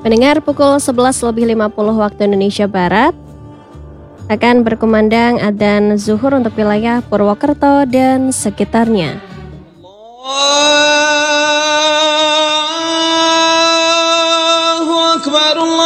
Pendengar, pukul 11:50 waktu Indonesia Barat akan berkumandang adzan zuhur untuk wilayah Purwokerto dan sekitarnya. Allahu Akbar.